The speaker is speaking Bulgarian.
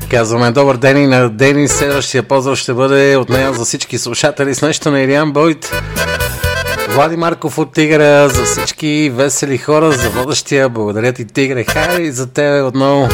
Казваме добър ден и на Дени. Следващия поздрав ще бъде от нея за всички слушатели с нещо на Илиян Бойт. Влади Марков от Тигъра, за всички весели хора, за водещия. Благодаря ти, Тигре. Хай за тебе отново.